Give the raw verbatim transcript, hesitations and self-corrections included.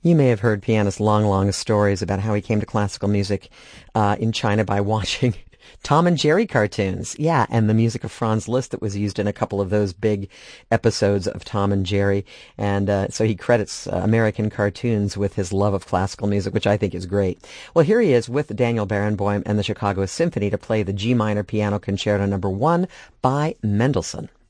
You may have heard pianist Long Long's stories about how he came to classical music uh, in China by watching Tom and Jerry cartoons. Yeah, and the music of Franz Liszt that was used in a couple of those big episodes of Tom and Jerry. And uh, so he credits uh, American cartoons with his love of classical music, which I think is great. Well, here he is with Daniel Barenboim and the Chicago Symphony to play the G minor Piano Concerto number one by Mendelssohn.